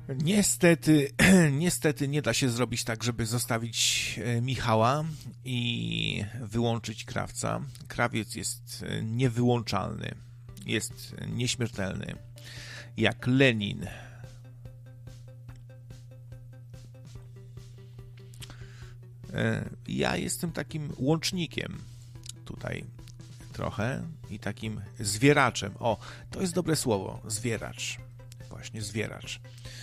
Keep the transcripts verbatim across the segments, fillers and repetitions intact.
Niestety, niestety nie da się zrobić tak, żeby zostawić Michała i wyłączyć Krawca. Krawiec jest niewyłączalny, jest nieśmiertelny, jak Lenin. Ja jestem takim łącznikiem tutaj trochę i takim zwieraczem. O, to jest dobre słowo, zwieracz. Właśnie, zwieracz.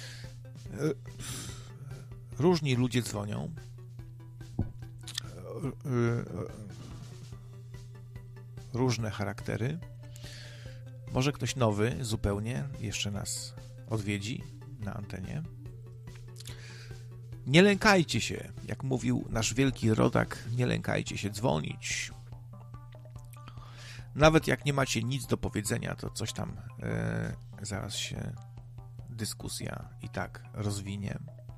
Różni ludzie dzwonią. Różne charaktery. Może ktoś nowy zupełnie jeszcze nas odwiedzi na antenie. Nie lękajcie się, jak mówił nasz wielki rodak, nie lękajcie się dzwonić. Nawet jak nie macie nic do powiedzenia, to coś tam e, zaraz się dyskusja i tak rozwinie.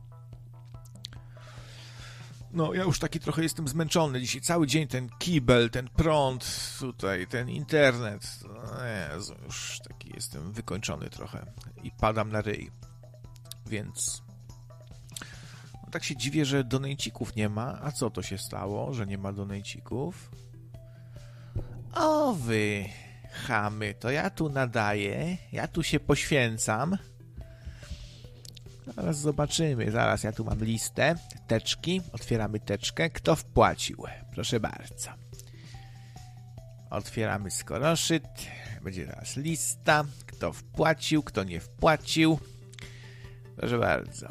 No, ja już taki trochę jestem zmęczony. Dzisiaj cały dzień ten kibel, ten prąd, tutaj ten internet. No, Jezu, już taki jestem wykończony trochę i padam na ryj. Więc no, tak się dziwię, że donejcików nie ma. A co to się stało, że nie ma donejcików? O wy chamy, to ja tu nadaję, ja tu się poświęcam. Zaraz zobaczymy, zaraz ja tu mam listę, teczki, otwieramy teczkę, kto wpłacił, proszę bardzo. Otwieramy skoroszyt, będzie teraz lista, kto wpłacił, kto nie wpłacił, proszę bardzo.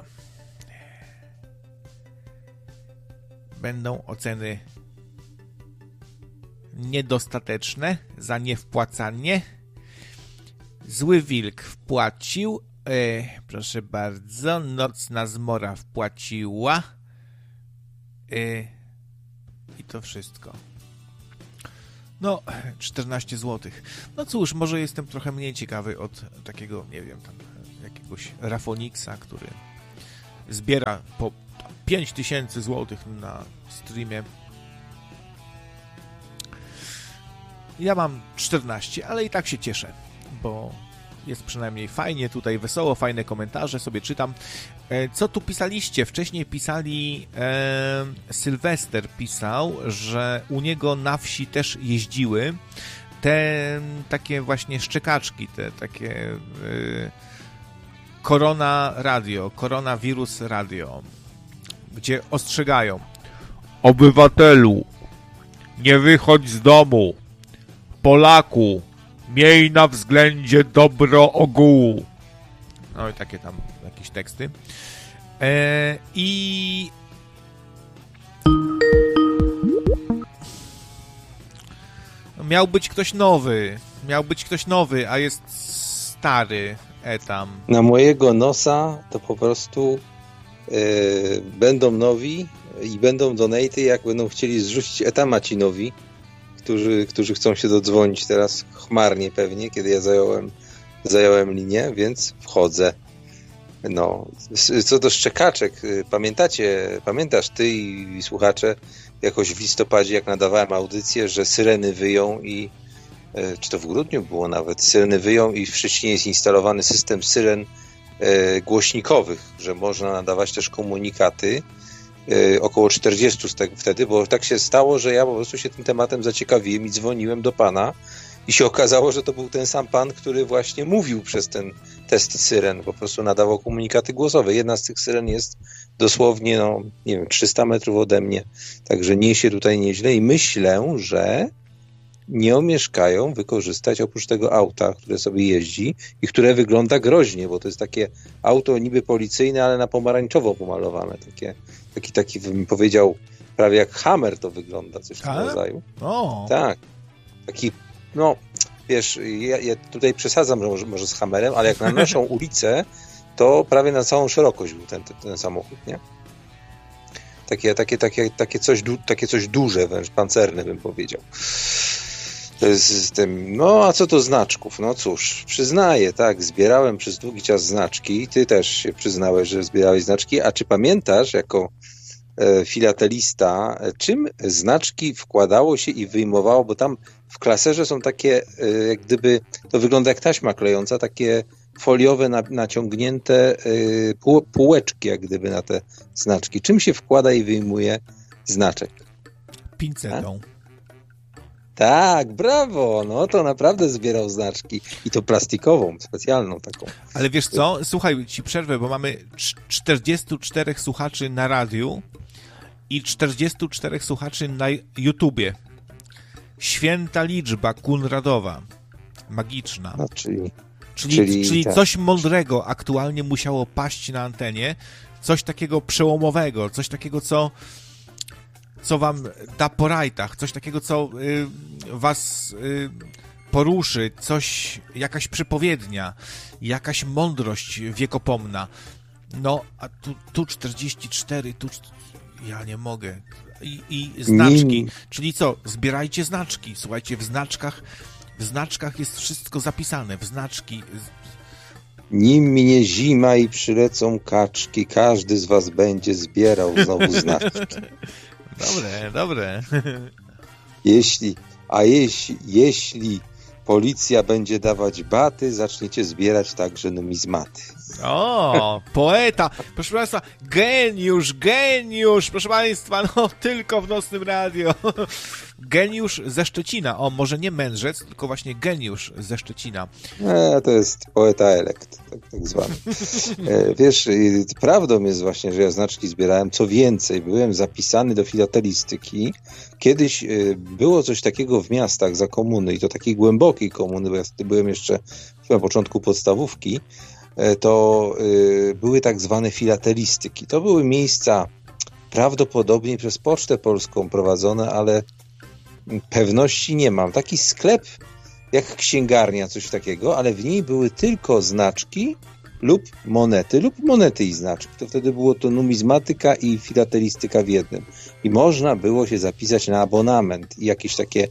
Będą oceny niedostateczne za niewpłacanie. Zły wilk wpłacił. E, proszę bardzo. Nocna zmora wpłaciła. E, I to wszystko. No, czternaście złotych. No cóż, może jestem trochę mniej ciekawy od takiego, nie wiem, tam jakiegoś Rafoniksa, który zbiera po pięć tysięcy złotych na streamie. Ja mam czternaście, ale i tak się cieszę, bo jest przynajmniej fajnie, tutaj wesoło, fajne komentarze sobie czytam. Co tu pisaliście? Wcześniej pisali, e, Sylwester pisał, że u niego na wsi też jeździły te takie właśnie szczekaczki, te takie e, korona radio, koronawirus radio, gdzie ostrzegają: obywatelu, nie wychodź z domu. Polaku, miej na względzie dobro ogółu. No i takie tam jakieś teksty. E, I miał być ktoś nowy. Miał być ktoś nowy, a jest stary etam. Na mojego nosa to po prostu yy, będą nowi i będą donaty, jak będą chcieli zrzucić etama ci nowi, Którzy, którzy chcą się dodzwonić teraz chmarnie pewnie, kiedy ja zająłem, zająłem linię, więc wchodzę. No, co do szczekaczek, pamiętacie, pamiętasz ty i, i słuchacze, jakoś w listopadzie, jak nadawałem audycję, że syreny wyją i, czy to w grudniu było nawet, syreny wyją i w Szczecinie jest instalowany system syren e, głośnikowych, że można nadawać też komunikaty. Około czterdzieści z tego wtedy, bo tak się stało, że ja po prostu się tym tematem zaciekawiłem i dzwoniłem do pana i się okazało, że to był ten sam pan, który właśnie mówił przez ten test syren, po prostu nadawał komunikaty głosowe. Jedna z tych syren jest dosłownie, no nie wiem, trzysta metrów ode mnie, także niesie tutaj nieźle i myślę, że nie omieszkają wykorzystać oprócz tego auta, które sobie jeździ i które wygląda groźnie, bo to jest takie auto niby policyjne, ale na pomarańczowo pomalowane, takie Taki, taki bym powiedział, prawie jak Hammer to wygląda, coś w tym rodzaju. O. Tak. Taki, no, wiesz, ja, ja tutaj przesadzam może, może z Hammerem, ale jak na naszą ulicę, to prawie na całą szerokość był ten, ten, ten samochód, nie? Takie, takie, takie, takie, coś, takie coś duże, wręcz pancerne bym powiedział. To jest z tym, no a co do znaczków? No cóż, przyznaję, tak, zbierałem przez długi czas znaczki, ty też się przyznałeś, że zbierałeś znaczki, a czy pamiętasz, jako e, filatelista, czym znaczki wkładało się i wyjmowało, bo tam w klaserze są takie, e, jak gdyby, to wygląda jak taśma klejąca, takie foliowe na, naciągnięte y, pół, półeczki jak gdyby na te znaczki. Czym się wkłada i wyjmuje znaczek? Pincetą. Tak, brawo, no to naprawdę zbierał znaczki i to plastikową, specjalną taką. Ale wiesz co, słuchaj, ci przerwę, bo mamy czterdziestu czterech słuchaczy na radiu i czterdziestu czterech słuchaczy na YouTubie. Święta liczba Kunradowa, magiczna. No, czyli czyli, czyli, czyli tak. coś mądrego aktualnie musiało paść na antenie, coś takiego przełomowego, coś takiego, co co wam da po rajtach, coś takiego, co y, was y, poruszy, coś, jakaś przypowiednia, jakaś mądrość wiekopomna. No, a tu, tu czterdzieści cztery, tu ja nie mogę. I, i znaczki, Nie. czyli co? Zbierajcie znaczki. Słuchajcie, w znaczkach w znaczkach jest wszystko zapisane, w znaczki. Nim minie zima i przylecą kaczki, każdy z was będzie zbierał znowu znaczki. Dobre, dobre. Jeśli, a jeśli, jeśli policja będzie dawać baty, zaczniecie zbierać także numizmaty. O, poeta. Proszę Państwa, geniusz, geniusz. Proszę Państwa, no tylko w Nocnym Radio. Geniusz ze Szczecina. O, może nie mędrzec, tylko właśnie geniusz ze Szczecina. E, to jest poeta elekt, tak, tak zwany. E, wiesz, prawdą jest właśnie, że ja znaczki zbierałem. Co więcej, byłem zapisany do filatelistyki. Kiedyś e, było coś takiego w miastach za komuny i to takiej głębokiej komuny, bo ja wtedy byłem jeszcze na początku podstawówki. To y, były tak zwane filatelistyki. To były miejsca prawdopodobnie przez Pocztę Polską prowadzone, ale pewności nie mam. Taki sklep jak księgarnia, coś takiego, ale w niej były tylko znaczki lub monety, lub monety i znaczki. To wtedy było to numizmatyka i filatelistyka w jednym. I można było się zapisać na abonament i jakieś takie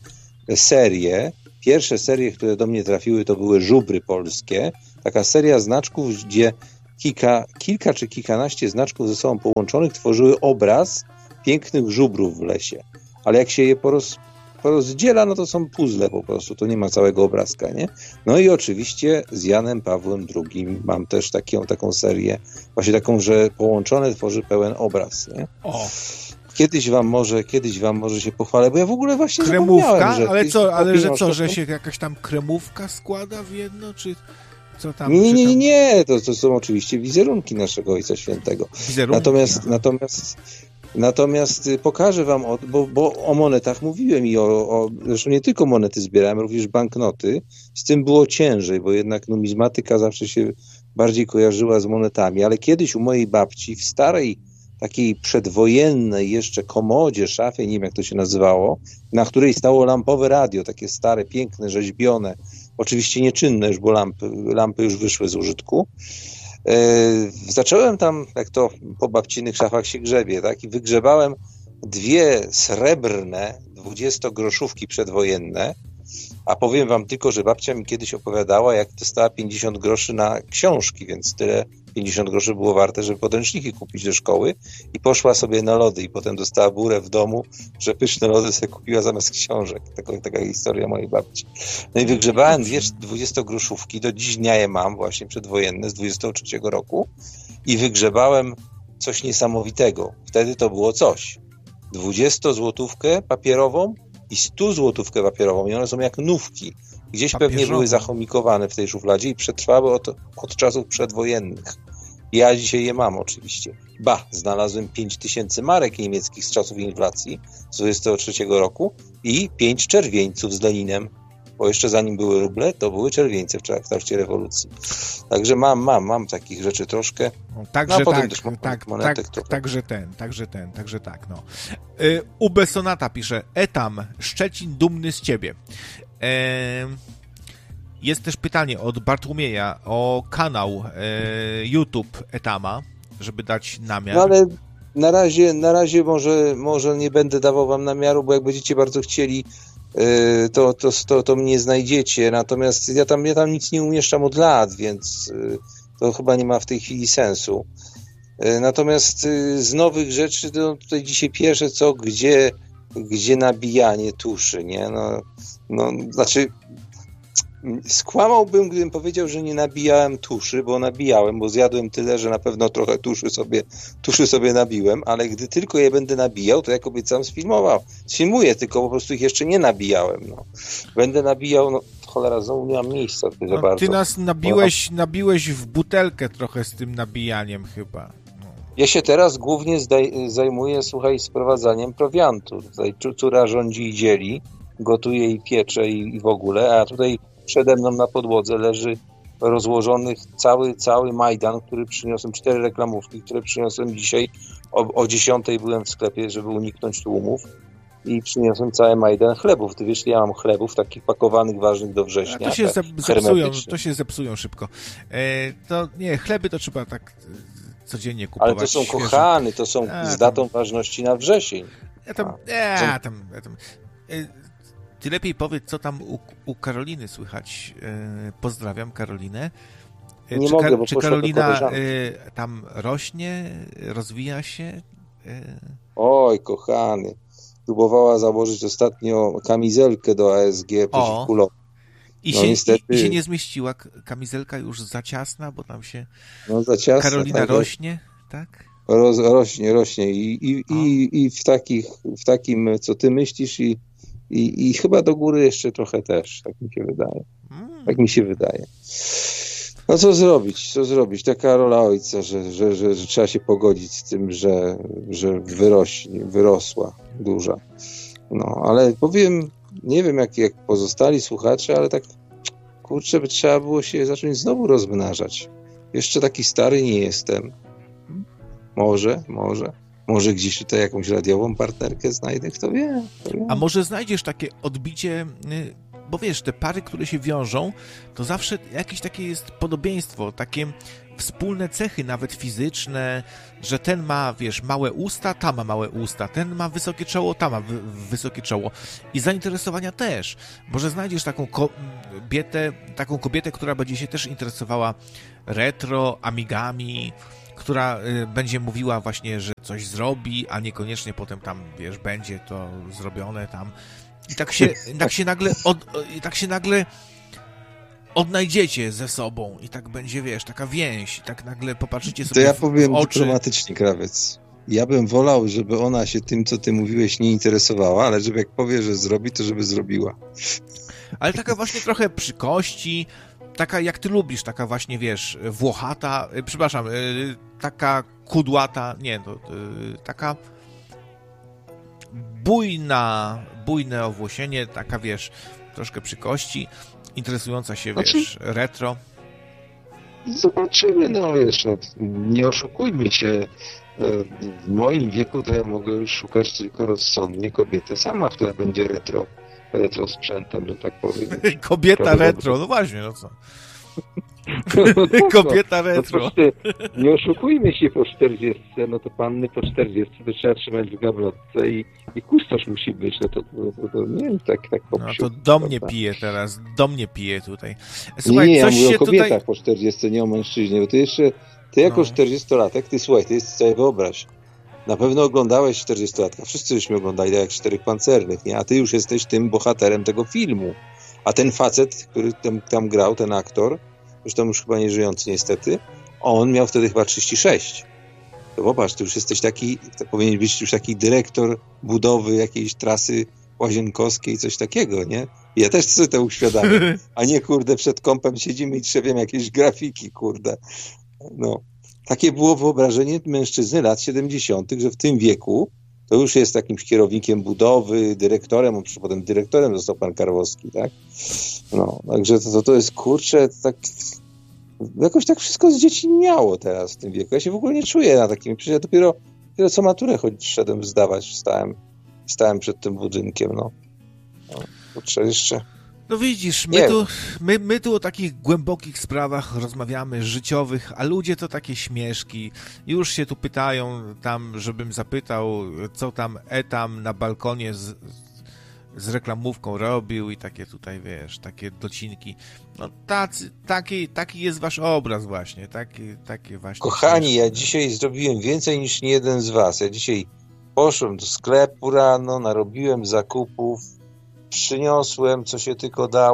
serie. Pierwsze serie, które do mnie trafiły, to były żubry polskie. Taka seria znaczków, gdzie kilka, kilka czy kilkanaście znaczków ze sobą połączonych tworzyły obraz pięknych żubrów w lesie. Ale jak się je poroz, porozdziela, no to są puzzle po prostu, to nie ma całego obrazka, nie? No i oczywiście z Janem Pawłem drugim mam też taką, taką serię, właśnie taką, że połączone tworzy pełen obraz, nie? O. Kiedyś wam może, kiedyś wam może się pochwalę, bo ja w ogóle właśnie kremówka, że ale co, ale że co, że się jakaś tam kremówka składa w jedno, czy co tam? Nie, nie, tam... nie, to, to są oczywiście wizerunki naszego Ojca Świętego. Wizerunki, natomiast, aha. natomiast, natomiast pokażę wam, o, bo, bo o monetach mówiłem i o, o, zresztą nie tylko monety zbierałem, również banknoty. Z tym było ciężej, bo jednak numizmatyka zawsze się bardziej kojarzyła z monetami, ale kiedyś u mojej babci w starej takiej przedwojennej jeszcze komodzie, szafie, nie wiem jak to się nazywało, na której stało lampowe radio, takie stare, piękne, rzeźbione, oczywiście nieczynne już, bo lampy, lampy już wyszły z użytku. E, zacząłem tam, jak to po babcinych szafach się grzebie, tak, i wygrzebałem dwie srebrne dwudziestogroszówki przedwojenne, a powiem wam tylko, że babcia mi kiedyś opowiadała, jak dostała pięćdziesiąt groszy na książki, więc tyle pięćdziesiąt groszy było warte, żeby podręczniki kupić do szkoły i poszła sobie na lody i potem dostała burę w domu, że pyszne lody sobie kupiła zamiast książek. Taka, taka historia mojej babci. No i wygrzebałem dwie dwudziestogroszówki, do dziś dnia je mam właśnie przedwojenne z dwudziestego trzeciego roku i wygrzebałem coś niesamowitego. Wtedy to było coś. dwudziestozłotówkę papierową i stuzłotówkę papierową i one są jak nówki. Gdzieś Papieżowe. pewnie były zachomikowane w tej szufladzie i przetrwały od, od czasów przedwojennych. Ja dzisiaj je mam oczywiście. Ba, znalazłem pięć tysięcy marek niemieckich z czasów inflacji z dwudziestego trzeciego roku i pięć czerwieńców z Leninem, bo jeszcze zanim były ruble, to były czerwieńce w trakcie rewolucji. Także mam, mam, mam takich rzeczy troszkę. Także no, tak, też mam tak, monetek, tak, to... także ten, także ten, także tak, no. Y, U B Sonata pisze, Etam, Szczecin dumny z ciebie. E, jest też pytanie od Bartłomieja o kanał e, YouTube Etama, żeby dać namiar. No ale na razie, na razie może, może nie będę dawał wam namiaru, bo jak będziecie bardzo chcieli, yy, to, to, to, to mnie znajdziecie. Natomiast ja tam, ja tam nic nie umieszczam od lat, więc yy, to chyba nie ma w tej chwili sensu. Yy, natomiast yy, z nowych rzeczy, to tutaj dzisiaj pierwsze co, gdzie, gdzie nabijanie tuszy, nie? No, no, znaczy Skłamałbym, gdybym powiedział, że nie nabijałem tuszy, bo nabijałem, bo zjadłem tyle, że na pewno trochę tuszy sobie, tuszy sobie nabiłem, ale gdy tylko je będę nabijał, to jak obiecałem, sfilmował. Sfilmuję, tylko po prostu ich jeszcze nie nabijałem. No. Będę nabijał, no cholera, znowu nie mam miejsca tutaj za no, bardzo. Ty nas nabiłeś, nabiłeś w butelkę trochę z tym nabijaniem chyba. No. Ja się teraz głównie zdaj, zajmuję, słuchaj, sprowadzaniem prowiantu. Tutaj córa rządzi i dzieli, gotuje i piecze i, i w ogóle, a tutaj przede mną na podłodze leży rozłożony cały, cały Majdan, który przyniosłem, cztery reklamówki, które przyniosłem dzisiaj. O, o dziesiątej byłem w sklepie, żeby uniknąć tłumów i przyniosłem cały Majdan chlebów. Ty wiesz, ja mam chlebów takich pakowanych, ważnych do września. A to się tak, zepsują, to się zepsują szybko. E, to nie, chleby to trzeba tak codziennie kupować. Ale to są świeże. Kochany, to są a, z datą tam, ważności na wrzesień. Ja tam, ja, tam, ja tam e, Ty lepiej powiedz, co tam u, u Karoliny słychać. E, pozdrawiam Karolinę. E, nie czy mogę, Ka- bo czy Karolina e, tam rośnie, rozwija się? E... Oj, kochany. Próbowała założyć ostatnio kamizelkę do A S G przeciwkulową. I, no, się, niestety... i, I się nie zmieściła. Kamizelka już za ciasna, bo tam się no, za ciasna, Karolina tak, rośnie, tak? Roz, rośnie, rośnie. I, i, i, i w, takich, w takim, co ty myślisz i I, I chyba do góry jeszcze trochę też, tak mi się wydaje. Mm. Tak mi się wydaje. No co zrobić? Co zrobić? Taka rola ojca, że, że, że, że trzeba się pogodzić z tym, że, że wyrośnie, wyrosła duża. No, ale powiem, nie wiem jak, jak pozostali słuchacze, ale tak kurczę, by trzeba było się zacząć znowu rozmnażać. Jeszcze taki stary nie jestem. Może, może. Może gdzieś tutaj jakąś radiową partnerkę znajdę, kto wie, kto wie. A może znajdziesz takie odbicie, bo wiesz, te pary, które się wiążą, to zawsze jakieś takie jest podobieństwo, takie wspólne cechy, nawet fizyczne, że ten ma, wiesz, małe usta, ta ma małe usta, ten ma wysokie czoło, ta ma wy- wysokie czoło. I zainteresowania też. Może znajdziesz taką kobietę, taką kobietę, która będzie się też interesowała retro, Amigami, która y, będzie mówiła właśnie, że coś zrobi, a niekoniecznie potem tam, wiesz, będzie to zrobione tam. I tak się, tak się nagle od, i tak się nagle odnajdziecie ze sobą i tak będzie, wiesz, taka więź i tak nagle popatrzycie sobie to ja w, powiem w oczy. Dyplomatycznie, Krawiec. Ja bym wolał, żeby ona się tym, co ty mówiłeś, nie interesowała, ale żeby jak powie, że zrobi, to żeby zrobiła. Ale taka właśnie trochę przy kości, taka jak ty lubisz, taka właśnie, wiesz, włochata, y, przepraszam, y, taka kudłata, nie, to, y, taka bujna, bujne owłosienie, taka, wiesz, troszkę przy kości, interesująca się, wiesz, znaczy, retro. Zobaczymy, no wiesz, no, nie oszukujmy się. W moim wieku to ja mogę już szukać tylko rozsądnie kobietę sama, która będzie retro, retro sprzętem, że tak powiem. Kobieta retro, no właśnie, no co? Kobieta retro. No, no, nie oszukujmy się po czterdziestce, no to panny po czterdziestce to trzeba trzymać w gablotce i, i kustosz musi być, no to, to, to, to nie wiem, tak, tak No to do mnie pije teraz, do mnie pije tutaj. Słuchaj, nie, coś ja mówię się o kobietach tutaj... po czterdziestce, nie o mężczyźnie, bo ty jeszcze, ty jako no. czterdziestolatek, ty słuchaj, ty jest sobie wyobraź, na pewno oglądałeś czterdziestolatka, wszyscy żeśmy oglądali tak jak Czterech Pancernych, nie? A ty już jesteś tym bohaterem tego filmu, a ten facet, który tam, tam grał, ten aktor, zresztą już chyba nie żyjący niestety, on miał wtedy chyba trzydzieści sześć. To popatrz, ty już jesteś taki, to powinien być już taki dyrektor budowy jakiejś trasy łazienkowskiej, coś takiego, nie? I ja też sobie to uświadamiam, a nie, kurde, przed kompem siedzimy i trzebiemy jakieś grafiki, kurde. No. Takie było wyobrażenie mężczyzny lat siedemdziesiątych, że w tym wieku to już jest jakimś kierownikiem budowy, dyrektorem, on potem dyrektorem został pan Karwowski, tak? No, także to, to jest, kurczę, tak jakoś tak wszystko z dzieci miało teraz w tym wieku. Ja się w ogóle nie czuję na takim, przecież ja dopiero, dopiero co maturę choć szedłem zdawać, stałem, stałem przed tym budynkiem, no. no kurczę, jeszcze... No widzisz, my tu, my, my tu o takich głębokich sprawach rozmawiamy, życiowych, a ludzie to takie śmieszki. Już się tu pytają tam, żebym zapytał, co tam Etam na balkonie z, z reklamówką robił i takie tutaj, wiesz, takie docinki. No tacy, taki, taki jest wasz obraz właśnie, taki, takie właśnie. Kochani, śmieszki. Ja dzisiaj zrobiłem więcej niż nie jeden z was. Ja dzisiaj poszłem do sklepu rano, narobiłem zakupów, przyniosłem, co się tylko dało,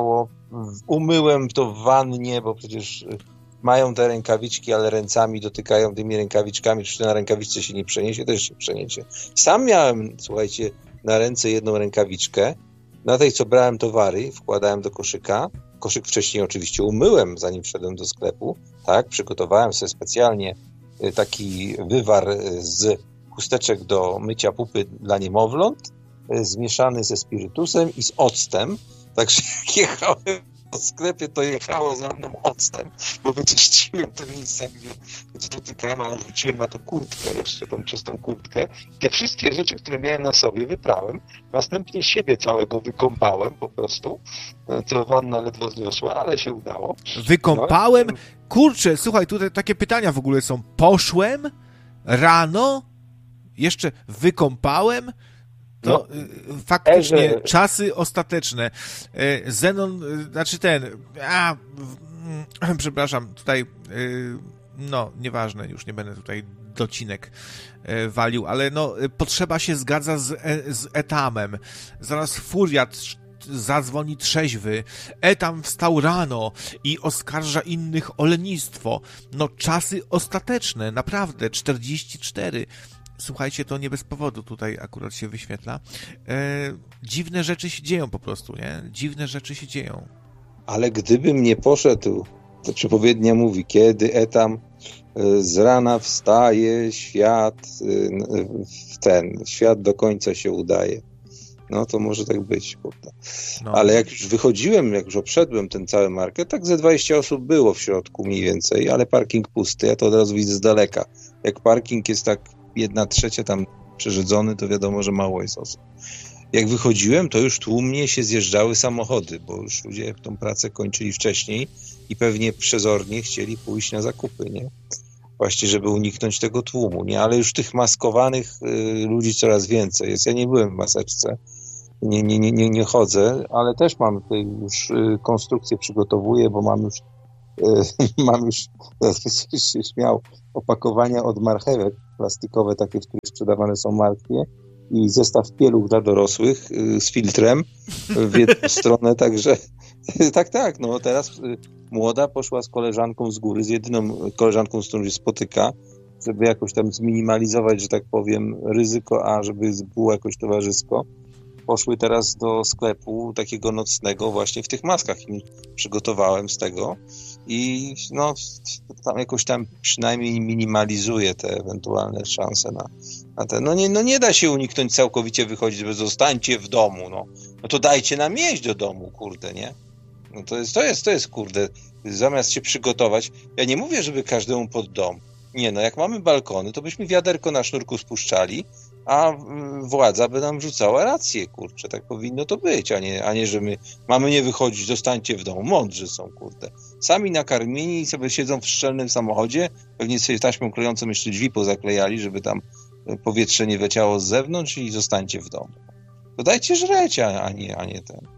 umyłem to w wannie, bo przecież mają te rękawiczki, ale ręcami dotykają tymi rękawiczkami, czy na rękawiczce się nie przeniesie, też się przeniesie. Sam miałem, słuchajcie, na ręce jedną rękawiczkę, na tej, co brałem towary, wkładałem do koszyka. Koszyk wcześniej oczywiście umyłem, zanim wszedłem do sklepu, tak, przygotowałem sobie specjalnie taki wywar z chusteczek do mycia pupy dla niemowląt, zmieszany ze spirytusem i z octem, także jak jechałem po sklepie, to jechało za mną octem, bo wyczyściłem te miejsca, gdzie, gdzie dotykałem, ale wróciłem na to kurtkę, jeszcze tą czystą kurtkę. Te wszystkie rzeczy, które miałem na sobie, wyprałem. Następnie siebie całego wykąpałem po prostu. To wanna ledwo zniosła, ale się udało. Wykąpałem? No. Kurczę, słuchaj, tutaj takie pytania w ogóle są. Poszłem rano, jeszcze wykąpałem. To no, faktycznie Erze... czasy ostateczne. Zenon, znaczy ten, a, przepraszam, tutaj, no, nieważne, już nie będę tutaj docinek walił, ale no, potrzeba się zgadza z, z Etamem. Zaraz Furiat zadzwoni trzeźwy. Etam wstał rano i oskarża innych o lenistwo. No, czasy ostateczne, naprawdę, czterdzieści cztery. Słuchajcie, to nie bez powodu tutaj akurat się wyświetla. E, dziwne rzeczy się dzieją po prostu, nie? Dziwne rzeczy się dzieją. Ale gdybym nie poszedł, to przepowiednia mówi, kiedy Etam z rana wstaje, świat ten, świat do końca się udaje. No to może tak być, kurde. No. Ale jak już wychodziłem, jak już obszedłem ten cały market, tak ze dwadzieścia osób było w środku mniej więcej, ale parking pusty, ja to od razu widzę z daleka. Jak parking jest tak jedna trzecia tam przerzedzony, to wiadomo, że mało jest osób. Jak wychodziłem, to już tłumnie się zjeżdżały samochody, bo już ludzie tą pracę kończyli wcześniej i pewnie przezornie chcieli pójść na zakupy, nie? Właśnie, żeby uniknąć tego tłumu, nie? Ale już tych maskowanych y, ludzi coraz więcej jest. Ja nie byłem w maseczce, nie, nie, nie, nie, nie chodzę, ale też mam tutaj już y, konstrukcję przygotowuję, bo mam już y, mam już, się śmiał, opakowania od marchewek plastikowe, takie, w których sprzedawane są martwie i zestaw pieluch dla dorosłych y, z filtrem w jedną stronę, także tak, tak, no teraz y, młoda poszła z koleżanką z góry, z jedyną koleżanką, z którą się spotyka, żeby jakoś tam zminimalizować, że tak powiem, ryzyko, a żeby było jakoś towarzysko. Poszły teraz do sklepu takiego nocnego właśnie w tych maskach im przygotowałem z tego i no tam jakoś tam przynajmniej minimalizuje te ewentualne szanse na, na te. No nie, no nie da się uniknąć całkowicie wychodzić, bo zostańcie w domu, no. No to dajcie nam jeść do domu, kurde, nie? No to jest, to jest, to jest, kurde, zamiast się przygotować, ja nie mówię, żeby każdemu pod dom. Nie, no jak mamy balkony, to byśmy wiaderko na sznurku spuszczali, a władza by nam rzucała rację, kurczę, tak powinno to być, a nie, a nie, że my mamy nie wychodzić, zostańcie w domu, mądrzy są, kurde. Sami nakarmieni sobie siedzą w szczelnym samochodzie, pewnie sobie taśmą klejącą jeszcze drzwi pozaklejali, żeby tam powietrze nie leciało z zewnątrz i zostańcie w domu. To dajcie żreć, a nie, a nie ten.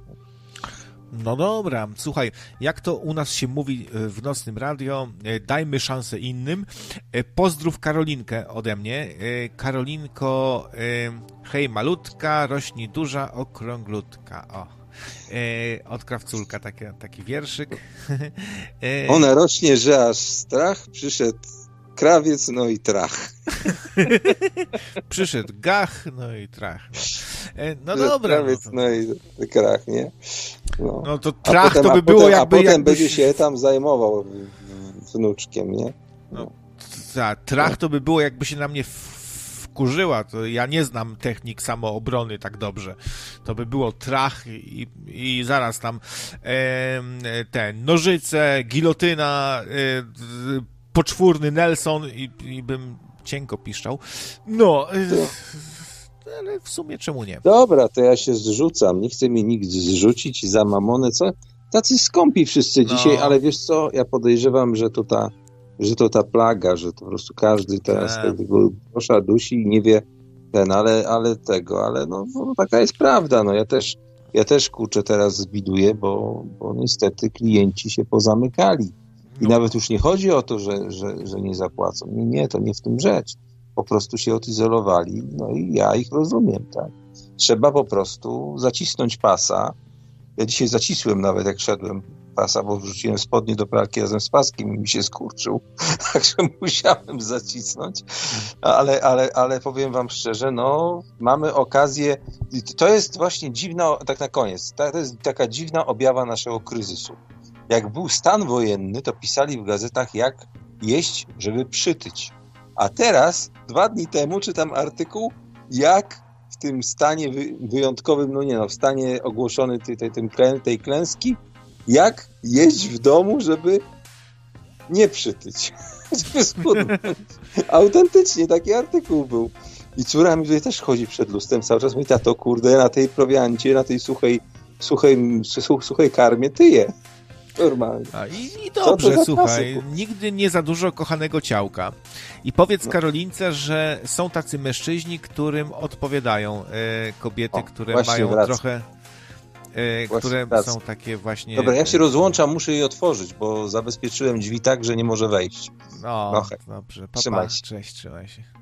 No dobra, słuchaj, jak to u nas się mówi w Nocnym Radio, dajmy szansę innym. Pozdrów Karolinkę ode mnie. Karolinko, hej malutka, rośnij duża, okrąglutka. O, od Krawculka taki, taki wierszyk. Ona rośnie, że aż strach, przyszedł krawiec, no i trach. Przyszedł gach, no i trach. No, no dobra. Krawiec, no, to... no i krach, nie? No, no to trach potem, to by było potem, jakby... A potem jakbyś... będzie się tam zajmował wnuczkiem, nie? No. No, ta, trach to by było jakby się na mnie wkurzyła. To ja nie znam technik samoobrony tak dobrze. To by było trach i, i zaraz tam e, te nożyce, gilotyna, e, poczwórny Nelson i, i bym cienko piszczał. No... Ale w sumie czemu nie? Dobra, to ja się zrzucam. Nie chce mi nikt zrzucić za mamonę, co? Tacy skąpi wszyscy no. dzisiaj, ale wiesz co? Ja podejrzewam, że to ta, że to ta plaga, że to po prostu każdy teraz eee. tego grosza dusi i nie wie ten, ale, ale tego, ale no, no taka jest prawda. No ja też, ja też kurczę teraz zbiduję, bo, bo niestety klienci się pozamykali. I no. nawet już nie chodzi o to, że, że, że nie zapłacą. Nie, nie, to nie w tym rzecz. Po prostu się odizolowali, no i ja ich rozumiem, tak. Trzeba po prostu zacisnąć pasa Ja dzisiaj zacisłem nawet, jak szedłem pasa, bo wrzuciłem spodnie do pralki razem z paskiem i mi się skurczył, także musiałem zacisnąć, ale, ale, ale powiem wam szczerze, no mamy okazję, to jest właśnie dziwna, tak na koniec, to jest taka dziwna objawa naszego kryzysu. Jak był stan wojenny, to pisali w gazetach, jak jeść, żeby przytyć. A teraz, dwa dni temu, czytam artykuł, jak w tym stanie wyjątkowym, no nie no, w stanie ogłoszony tej, tej, tej klęski, jak jeść w domu, żeby nie przytyć. Żeby schudnąć. Autentycznie taki artykuł był. I córa mi tutaj też chodzi przed lustrem cały czas. Mówi, tato, kurde, na tej prowiancie, na tej suchej, suchej, suchej karmie tyje. Normalnie. A, i, I dobrze, słuchaj, czasy? Nigdy nie za dużo kochanego ciałka. I powiedz no. Karolince, że są tacy mężczyźni, którym odpowiadają e, kobiety, o, które mają wraca. trochę... E, które wraca. są takie właśnie... Dobra, ja się rozłączam, muszę jej otworzyć, bo zabezpieczyłem drzwi tak, że nie może wejść. No, no dobrze. Pa, pa. Cześć, trzymaj się.